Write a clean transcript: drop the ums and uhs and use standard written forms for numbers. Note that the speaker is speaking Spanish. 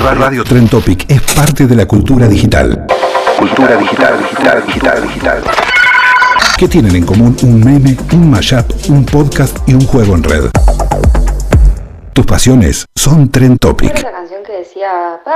Radio Trend Topic es parte de la cultura digital. Cultura digital. ¿Qué tienen en común un meme, un mashup, un podcast y un juego en red? Tus pasiones son Trend Topic. Esa canción que decía